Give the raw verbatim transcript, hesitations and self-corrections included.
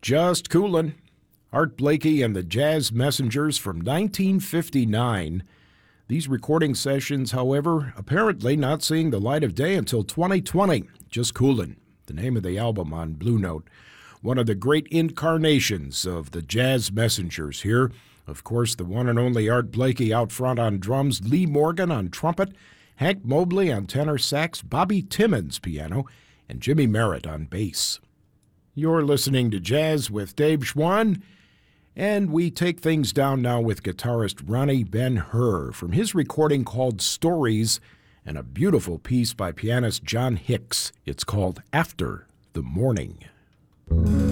Just Coolin'. Art Blakey and the Jazz Messengers from nineteen fifty-nine. These recording sessions, however, apparently not seeing the light of day until twenty twenty. Just Coolin', the name of the album on Blue Note. One of the great incarnations of the Jazz Messengers here. Of course, the one and only Art Blakey out front on drums, Lee Morgan on trumpet, Hank Mobley on tenor sax, Bobby Timmons piano, and Jimmy Merritt on bass. You're listening to Jazz with Dave Schwann, and we take things down now with guitarist Ronnie Ben-Hur from his recording called Stories and a beautiful piece by pianist John Hicks. It's called After the Morning.